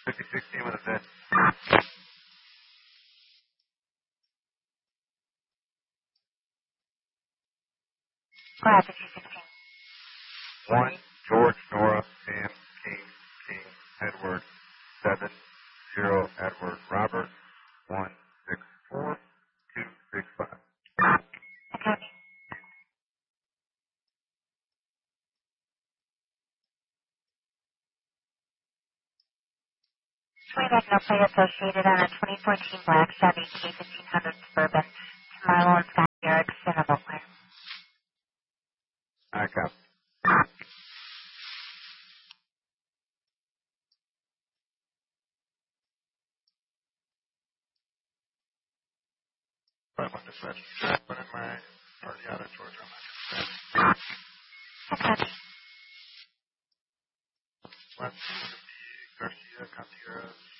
5016 with a fit. Go ahead, 5016. 1, George, Nora, Sam, King, King, Edward, 7, 0, Edward, Robert, 1, 6, 4, 2, 6, 5. Okay. We have no plate associated on a 2014 black Chevy K1500 Suburban to Marlo and Scott Erickson of Oakland. I copy. I want to switch. Put in my party out of Georgia. Okay. Let's see, Garcia, Contreras.